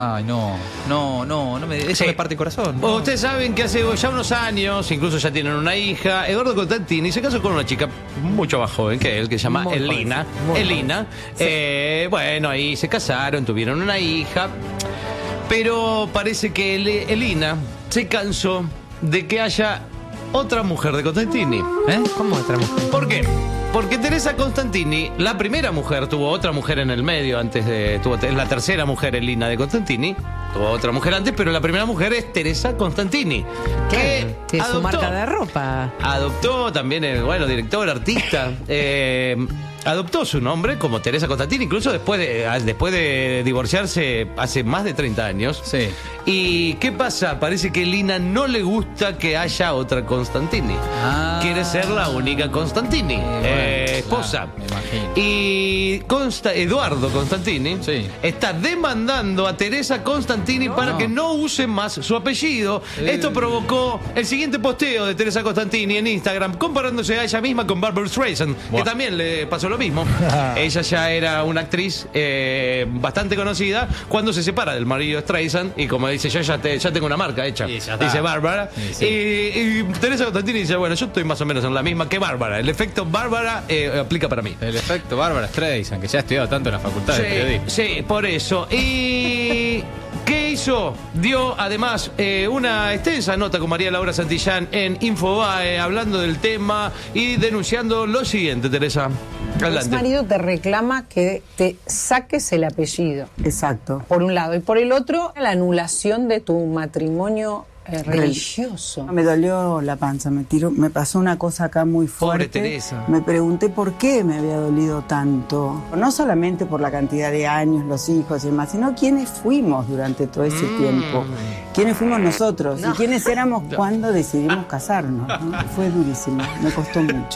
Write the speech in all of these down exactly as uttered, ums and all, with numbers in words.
Ay, no, no, no, no me, eso Sí. me parte el corazón. Bueno, No. ustedes saben que hace ya unos años, incluso ya tienen una hija, Eduardo Constantini se casó con una chica mucho más joven que él, que se llama Muy Elina. joven, muy Elina. Eh, bueno, ahí se casaron, tuvieron una hija, pero parece que El- Elina se cansó de que haya otra mujer de Constantini. ¿Eh? ¿Cómo otra mujer? ¿Por qué? Porque Teresa Constantini, la primera mujer, tuvo otra mujer en el medio antes de... Tuvo, es la tercera mujer, Elina de Constantini. Tuvo otra mujer antes, pero la primera mujer es Teresa Constantini. Que Claro, tiene su adoptó- marca de ropa. Adoptó también, el, bueno, director, artista. eh, adoptó su nombre como Teresa Constantini, incluso después de, después de divorciarse hace más de treinta años. Sí. ¿Y qué pasa? Parece que Elina no le gusta que haya otra Constantini. Ah. Quiere ser la única Constantini, bueno, eh, esposa. claro, me imagino. Y Consta- Eduardo Constantini Sí. está demandando a Teresa Constantini para No. que no use más su apellido. Eh. Esto provocó el siguiente posteo de Teresa Constantini en Instagram, comparándose a ella misma con Barbara Streisand, que Buah. también le pasó lo mismo. Ella ya era una actriz eh, bastante conocida cuando se separa del marido de Streisand y como dice, yo ya, te- ya tengo una marca hecha, Sí, ya está. dice Bárbara. Sí, sí. Y, y Teresa Constantini dice, bueno, yo estoy más o menos en la misma que Bárbara. El efecto Bárbara eh, aplica para mí. El efecto Bárbara Streisand, que ya ha estudiado tanto en la facultad de periodismo. Sí, sí, por eso. ¿Y qué hizo? Dio además eh, una extensa nota con María Laura Santillán en Infobae, hablando del tema y denunciando lo siguiente, Teresa. Tu ex Adelante. marido te reclama que te saques el apellido, Exacto. por un lado. Y por el otro, la anulación de tu matrimonio eh, religioso. Me dolió la panza, me tiró, me pasó una cosa acá muy fuerte. Pobre Teresa. Me pregunté por qué me había dolido tanto. No solamente por la cantidad de años, los hijos y demás, sino quiénes fuimos durante todo ese Mm. tiempo. Quiénes fuimos nosotros y quiénes éramos cuando decidimos casarnos. ¿no? Fue durísimo, me costó mucho.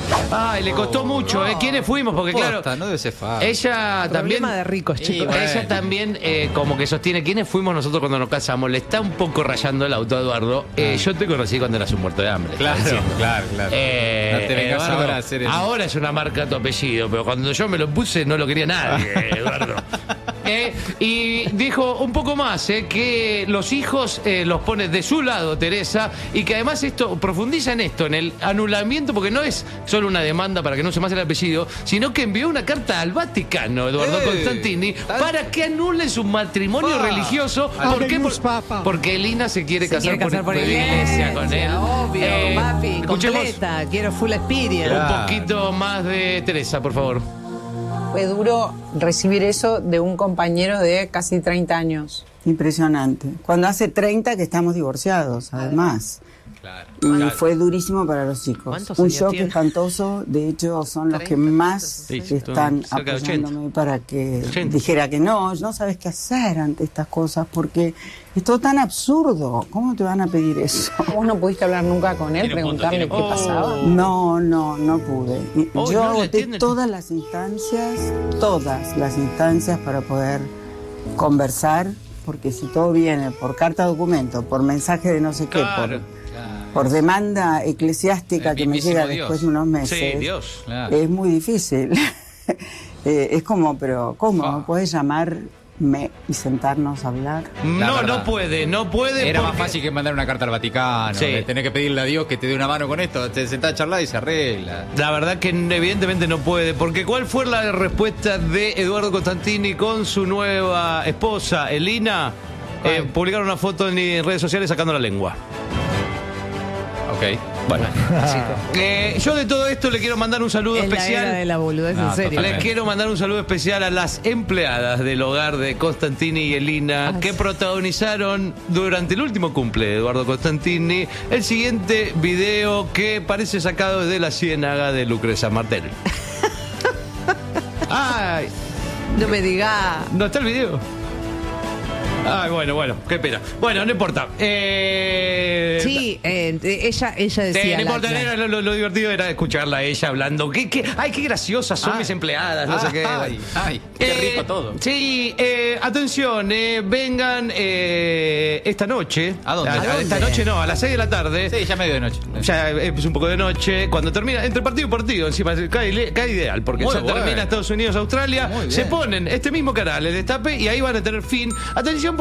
Ay, le costó mucho, ¿eh? ¿Quiénes fuimos? Porque Posta, claro, no debe ser fácil. ella también... Problema de ricos, Sí, chicos. bueno. Ella también eh, como que sostiene quiénes fuimos nosotros cuando nos casamos. Le está un poco rayando el auto a Eduardo. Eh, yo te conocí cuando eras un muerto de hambre. Claro, está diciendo. claro, claro. Eh, No te vengas Eduardo, ahora a hacer el- ahora es una marca tu apellido, pero cuando yo me lo puse no lo quería nadie, Eduardo. Eh, y dijo un poco más, eh, que los hijos eh, los pone de su lado, Teresa, y que además esto profundiza en esto, en el anulamiento, porque no es solo una demanda para que no se más el apellido, sino que envió una carta al Vaticano, Eduardo Eh, Constantini, tal- para que anule su matrimonio Pa. religioso. ¿Por qué? Por- porque Elina se quiere Se casar, quiere casar por iglesia, con él. Obvio, Eh, papi, escuchemos completa. Quiero full experience. Claro. un poquito más de Teresa, por favor. Fue duro recibir eso de un compañero de casi treinta años. Impresionante. Cuando hace treinta que estamos divorciados, además. Claro. Y Claro. fue durísimo para los chicos. ¿Cuántos Un años shock tiene? espantoso. De hecho, son los que treinta, más Sí, están cerca de ochenta. apoyándome para que ochenta. dijera que no, no sabes qué hacer ante estas cosas porque es todo tan absurdo. ¿Cómo te van a pedir eso? ¿Vos no pudiste hablar nunca con él, Tiene un punto, preguntarle tiene qué un punto. pasaba? No, no, no pude. Y Oh, Yo no le agoté atienden. todas las instancias, todas las instancias para poder conversar, porque si todo viene por carta documento, por mensaje de no sé qué, Claro. por, por demanda eclesiástica El que me mismísimo llega Dios. después de unos meses, Sí, Dios. Claro. es muy difícil. Eh, es como, pero ¿cómo? Ah. ¿Puedes llamarme y sentarnos a hablar? La No, verdad. no puede, no puede. Era más porque- fácil que mandar una carta al Vaticano. Sí. de tener que pedirle a Dios que te dé una mano con esto. Te sentás a charlar y se arregla. La verdad que evidentemente no puede, porque ¿cuál fue la respuesta de Eduardo Constantini con su nueva esposa, Elina? Eh, publicaron una foto en redes sociales sacando la lengua. Ok. Bueno, Eh, yo de todo esto le quiero mandar un saludo Es la especial. era de la boludez, No, en serio. Les quiero mandar un saludo especial a las empleadas del hogar de Constantini y Elina Ah, que sí. protagonizaron durante el último cumple de Eduardo Constantini el siguiente video que parece sacado de la ciénaga de Lucrecia Martel. Ay, No me digas. ¿no está el video? Ay, bueno, bueno, qué pena. Bueno, no importa. Eh... Sí, eh, ella, ella decía. Sí, no la- importa, la- era lo, lo- lo divertido era escucharla a ella hablando. ¿Qué, qué? Ay, qué graciosas son Ay. mis empleadas, no sé qué. Ay, ay, qué Eh, rico todo. Sí, eh, atención, eh, vengan eh, esta noche. ¿A dónde? ¿A Esta dónde? noche no, a las seis de la tarde. Sí, ya medio de noche. Ya es un poco de noche. Cuando termina, entre partido y partido, encima cae, cae ideal, porque Muy ya bueno. termina Estados Unidos, Australia. Muy Se bien. ponen este mismo canal, el Destape, y ahí van a tener fin. Atención,